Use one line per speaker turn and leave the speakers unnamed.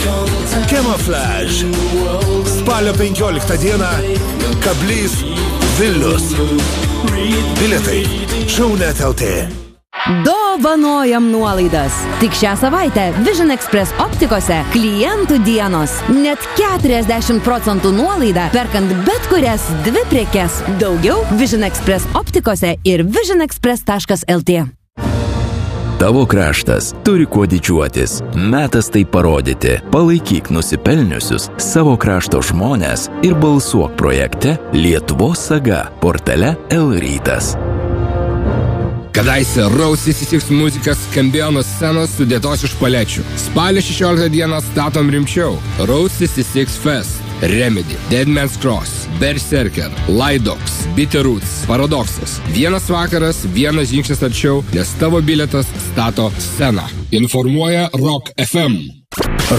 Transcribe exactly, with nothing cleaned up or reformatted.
Camouflage. Spalio penkioliktą dieną Kablys Vilnius. Bilietai Šaunet L T.
Dovanojam nuolaidas. Tik šią savaitę Vision Express optikose klientų dienos. Net keturiasdešimt procentų nuolaida perkant bet kurias dvi prekes. Daugiau Vision Express optikose ir vision express taškas l t.
Tavo kraštas turi kuo didžiuotis. Metas tai parodyti. Palaikyk nusipelniusius savo krašto žmones ir balsuok projekte Lietuvos saga portale L rytas.
Kadaise Road šešiasdešimt šeši muzika skambėjo nuo scenos sudėtos iš palečių. Spalio šešioliktą dieną statom rimčiau. Road šešiasdešimt šeši Fest, Remedy, Dead Man's Cross, Berserker, Lidox, Bitter Roots, Paradoxas. Vienas vakaras, vienas žingsnis arčiau, nes tavo bilietas stato sceną. Informuoja Rock F M.